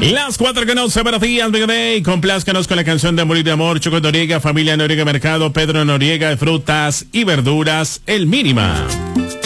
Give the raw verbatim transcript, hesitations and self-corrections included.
Las cuatro que no se buenos días, Big Day. Complázcanos con la canción de Amor y de Amor, Choco Noriega, familia Noriega Mercado, Pedro Noriega de Frutas y Verduras, El Mínima.